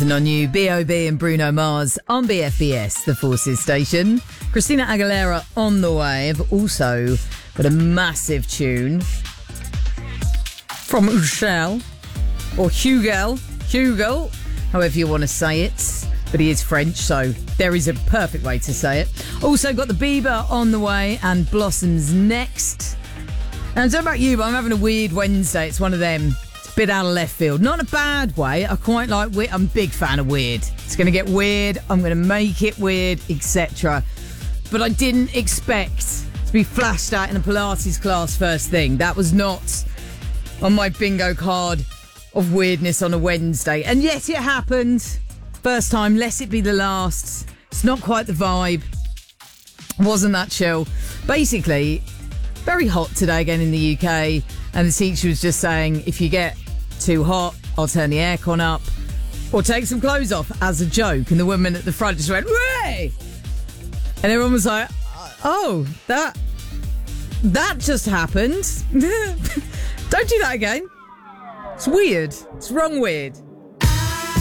Nothing on You, B.O.B. and Bruno Mars on BFBS, the Forces station. Christina Aguilera on the way. I've also got a massive tune from Hugo, or Hugo, however you want to say it. But he is French, so there is a perfect way to say it. Also got the Bieber on the way and Blossoms next. And I don't know about you, but I'm having a weird Wednesday. It's one of them. It's a bit out of left field. Not in a bad way. I quite like weird. I'm a big fan of weird. It's going to get weird. I'm going to make it weird, etc. But I didn't expect to be flashed out in a Pilates class first thing. That was not on my bingo card of weirdness on a Wednesday. And yet it happened. First time, lest it be the last. It's not quite the vibe. Wasn't that chill. Basically, very hot today again in the UK, and the teacher was just saying, if you get too hot, I'll turn the aircon up or take some clothes off as a joke. And the woman at the front just went, "Way!" And everyone was like, oh, that just happened. Don't do that again. It's weird. It's wrong weird.